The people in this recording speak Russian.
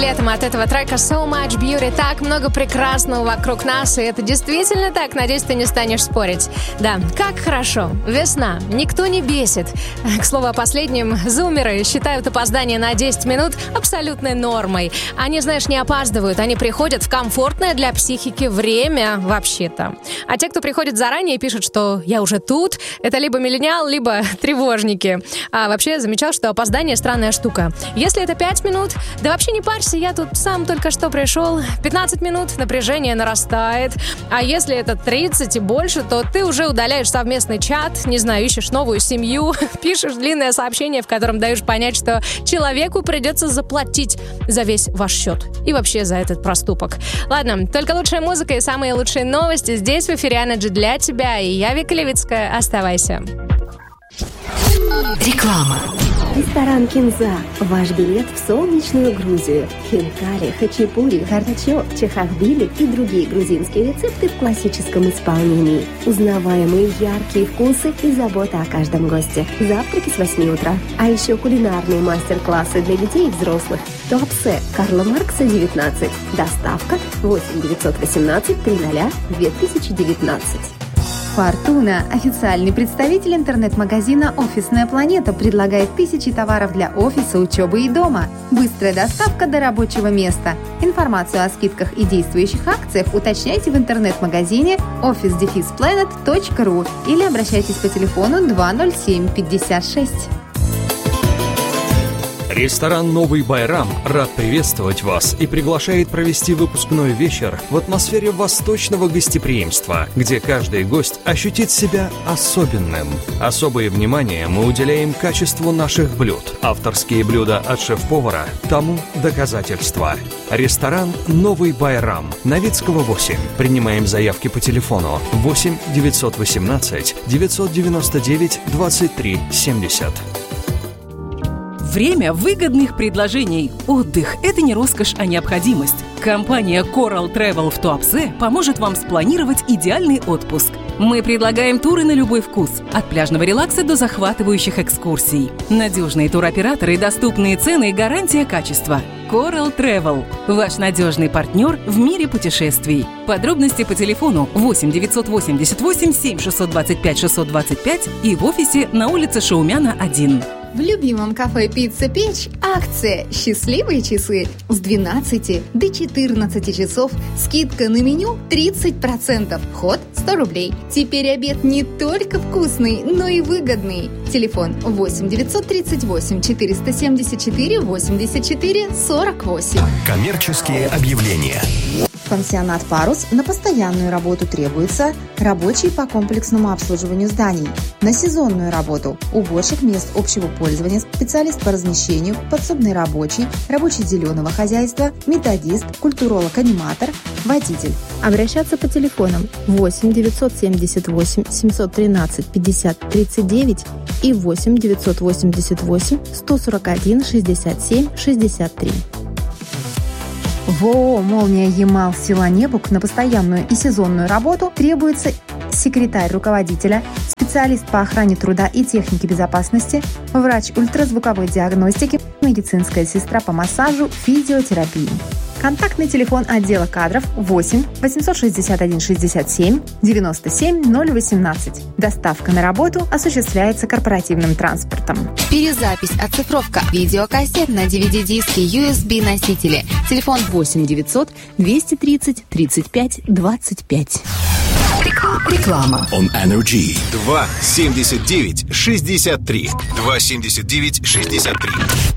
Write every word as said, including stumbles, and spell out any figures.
летом от этого трека So Much Beauty. Так много прекрасного вокруг нас, и это действительно так. Надеюсь, ты не станешь спорить. Да, как хорошо. Весна. Никто не бесит. К слову о последнем. Зумеры считают опоздание на десять минут абсолютной нормой. Они, знаешь, не опаздывают. Они приходят в комфортное для психики время вообще-то. А те, кто приходит заранее и пишут, что я уже тут, это либо миллениал, либо тревожники. А вообще я замечал, что опоздание странная штука. Если это пять минут, да вообще не парься, я тут сам только что пришел. пятнадцать минут, напряжение нарастает. А если это тридцать и больше, то ты уже удаляешь совместный чат, не знаю, ищешь новую семью, пишешь длинное сообщение, в котором даешь понять, что человеку придется заплатить за весь ваш счет и вообще за этот проступок. Ладно, только лучшая музыка и самые лучшие новости здесь в эфире Energy для тебя. И я, Вика Левицкая. Оставайся. Реклама. Ресторан «Кинза». Ваш билет в солнечную Грузию. Хинкали, хачапури, картачок, чахахбили и другие грузинские рецепты в классическом исполнении. Узнаваемые яркие вкусы и забота о каждом госте. Завтраки с восьми утра. А еще кулинарные мастер-классы для детей и взрослых. Туапсе, Карла Маркса, девятнадцать. Доставка восемь девятьсот восемнадцать триста две тысячи девятнадцать. Фортуна, официальный представитель интернет-магазина «Офисная планета», предлагает тысячи товаров для офиса, учебы и дома. Быстрая доставка до рабочего места. Информацию о скидках и действующих акциях уточняйте в интернет-магазине офис дефис планет точка ру или обращайтесь по телефону два ноль семь пятьдесят шесть. Ресторан «Новый Байрам» рад приветствовать вас и приглашает провести выпускной вечер в атмосфере восточного гостеприимства, где каждый гость ощутит себя особенным. Особое внимание мы уделяем качеству наших блюд. Авторские блюда от шеф-повара тому доказательства. Ресторан «Новый Байрам», Новицкого, восемь. Принимаем заявки по телефону восемь девятьсот восемнадцать девятьсот девяносто девять двадцать три семьдесят. Время выгодных предложений. Отдых – это не роскошь, а необходимость. Компания Coral Travel в Туапсе поможет вам спланировать идеальный отпуск. Мы предлагаем туры на любой вкус, от пляжного релакса до захватывающих экскурсий. Надежные туроператоры, доступные цены и гарантия качества. Coral Travel – ваш надежный партнер в мире путешествий. Подробности по телефону восемь девятьсот восемьдесят восемь семь шестьсот двадцать пять шестьсот двадцать пять и в офисе на улице Шаумяна, один. В любимом кафе «Пицца Печь» акция «Счастливые часы» с двенадцати до четырнадцати часов. Скидка на меню тридцать процентов. Вход сто рублей. Теперь обед не только вкусный, но и выгодный. Телефон восемь девятьсот тридцать восемь четыреста семьдесят четыре восемьдесят четыре сорок восемь. Коммерческие объявления. Пансионат «Парус» на постоянную работу требуется рабочий по комплексному обслуживанию зданий. На сезонную работу уборщик мест общего пользования, специалист по размещению, подсобный рабочий, рабочий зеленого хозяйства, методист, культуролог-аниматор, водитель. Обращаться по телефонам восемь девятьсот семьдесят восемь семьсот тринадцать пятьдесят тридцать девять и восемь девятьсот восемьдесят восемь сто сорок один шестьдесят семь шестьдесят три. В ООО «Молния Ямал» Сила-Небук на постоянную и сезонную работу требуется секретарь руководителя, специалист по охране труда и технике безопасности, врач ультразвуковой диагностики, медицинская сестра по массажу, физиотерапии. Контактный телефон отдела кадров восемь восемьсот шестьдесят один шестьдесят семь девяносто семь ноль восемнадцать. Доставка на работу осуществляется корпоративным транспортом. Перезапись, оцифровка, видеокассет на ди ви ди-диски, ю эс би-носители. Телефон восемь девятьсот двести тридцать тридцать пять двадцать пять. Реклама. On Energy. два семьдесят девять шестьдесят три. два семьдесят девять шестьдесят три.